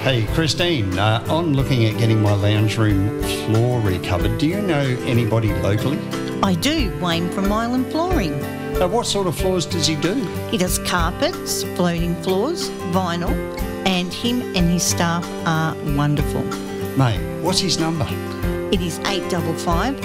Hey, Christine, on looking at getting my lounge room floor recovered, do you know anybody locally? I do, Wayne from Island Flooring. What sort of floors does he do? He does carpets, floating floors, vinyl, and him and his staff are wonderful. Mate, what's his number? It is 855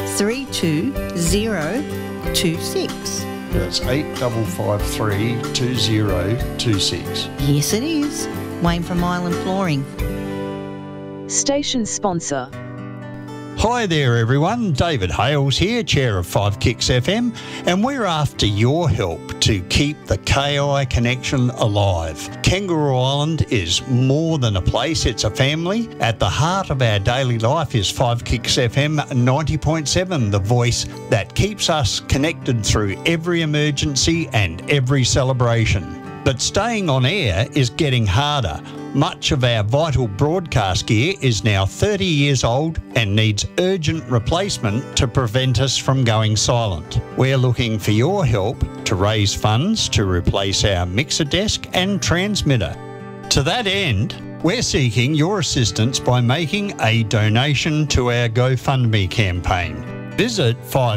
32026. That's 8553 2026. Yes, it is. Wayne from Island Flooring. Station sponsor. Hi there everyone, David Hales here, Chair of 5 Kicks FM, and we're after your help to keep the KI connection alive. Kangaroo Island is more than a place, it's a family. At the heart of our daily life is 5 Kicks FM 90.7, the voice that keeps us connected through every emergency and every celebration. But staying on air is getting harder. Much of our vital broadcast gear is now 30 years old and needs urgent replacement to prevent us from going silent. We're looking for your help to raise funds to replace our mixer desk and transmitter. To that end, we're seeking your assistance by making a donation to our GoFundMe campaign. Visit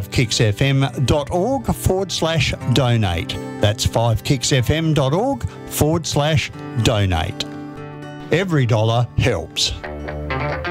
5kicksfm.org/donate. That's 5kicksfm.org/donate. Every dollar helps.